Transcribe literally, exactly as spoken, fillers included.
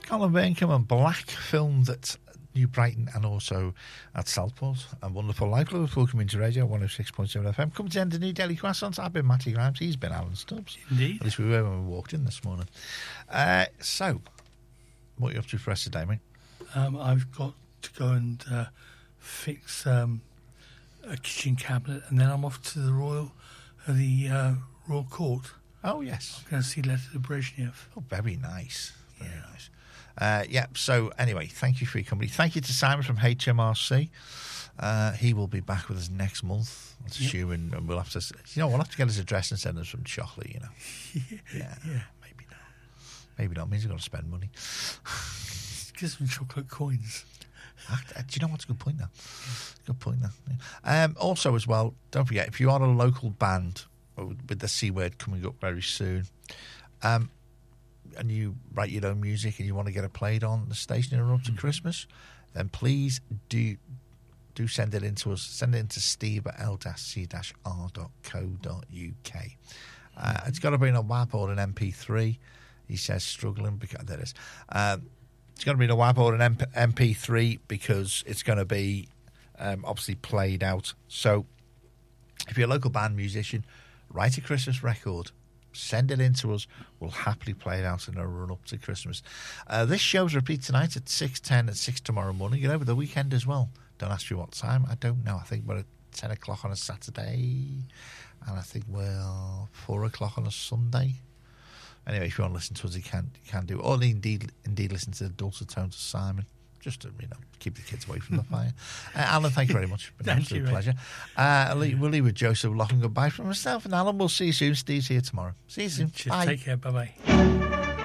Colin Burncombe and Black, filmed at New Brighton and also at Southport. And Wonderful Life, Liverpool Community Radio, one oh six point seven F M. Come to the end of New Daily Croissants. I've been Matty Grimes. He's been Alan Stubbs. Indeed. At least we were when we walked in this morning. Uh, so, what are you up to for the rest of the day, mate? Um, I've got to go and uh, fix um, a kitchen cabinet, and then I'm off to the Royal, uh, the uh, Royal Court. Oh, yes. I'm going to see Letter to Brezhnev. Oh, very nice. Very Yeah. nice. Uh, yeah, so anyway, thank you for your company. Thank you to Simon from H M R C. Uh, he will be back with us next month, I'm Yep. assuming, and we'll have to, you know, we'll have to get his address and send us some chocolate, you know. Yeah, Yeah. maybe not. Maybe not. It means we've got to spend money. Get some chocolate coins. Ah, Do you know what's a good point now? Good point now. Yeah. Um, also, as well, don't forget, if you are a local band with the C word coming up very soon, um, and you write your own music and you want to get it played on the station in a run to Christmas, then please do do send it in to us. Send it in to steve at l c r dot co dot u k. Uh, it's got to be in a W A P or an M P three. He says struggling because there it is. Um, it's going to be in a W A P or an M P three because it's going to be um, obviously played out. So if you're a local band musician, write a Christmas record. Send it in to us. We'll happily play it out in a run up to Christmas. Uh, this show's repeat tonight at six ten, at six tomorrow morning, and over the weekend as well. Don't ask me what time. I don't know. I think we're at ten o'clock on a Saturday, and I think we're four o'clock on a Sunday. Anyway, if you want to listen to us, you can, you can do it. Or indeed, indeed listen to the dulcet tones of Simon. Just to, you know, keep the kids away from the fire. Uh, Alan, thank you very much. It's been an absolute pleasure. Uh, we'll leave with Joseph Lock and goodbye from myself and Alan. We'll see you soon. Steve's here tomorrow. See you soon. Cheers. Bye. Take care. Bye-bye.